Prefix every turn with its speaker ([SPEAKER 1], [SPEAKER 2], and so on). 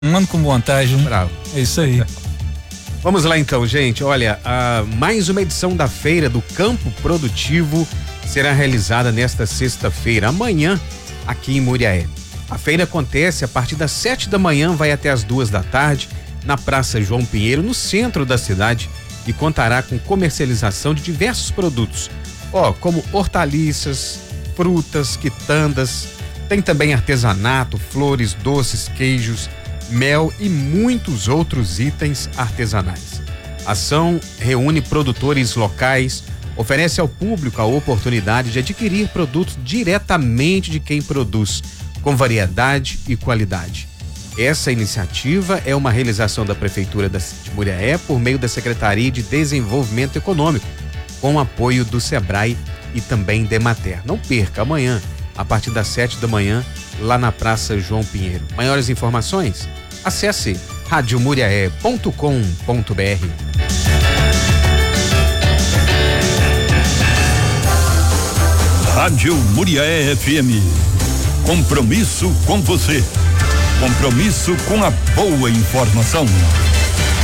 [SPEAKER 1] Um ano com vantagem.
[SPEAKER 2] Bravo.
[SPEAKER 1] É isso aí.
[SPEAKER 2] Vamos lá então, gente. Olha, mais uma edição da Feira do Campo Produtivo será realizada nesta sexta-feira, amanhã, aqui em Muriaé. A feira acontece a partir das 7 da manhã, vai até as 2 da tarde, na Praça João Pinheiro, no centro da cidade, e contará com comercialização de diversos produtos, como hortaliças, frutas, quitandas, tem também artesanato, flores, doces, queijos, mel e muitos outros itens artesanais. A ação reúne produtores locais, oferece ao público a oportunidade de adquirir produtos diretamente de quem produz, com variedade e qualidade. Essa iniciativa é uma realização da Prefeitura de Muriaé por meio da Secretaria de Desenvolvimento Econômico, com apoio do Sebrae e também Demater. Não perca, amanhã, a partir das 7 da manhã, lá na Praça João Pinheiro. Maiores informações? Acesse radiomuriaé.com.br.
[SPEAKER 3] Rádio Muriaé FM. Compromisso com você. Compromisso com a boa informação.